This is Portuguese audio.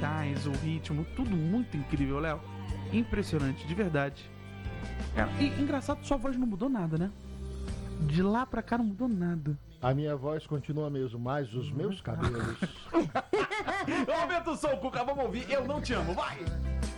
instrumentais, o ritmo, tudo muito incrível, Léo. Impressionante, de verdade. Cara, e engraçado, sua voz não mudou nada, né? De lá pra cá não mudou nada. A minha voz continua mesmo, mas os meus cabelos... Aumenta o som, Cuca, vamos ouvir Eu Não Te Amo, vai!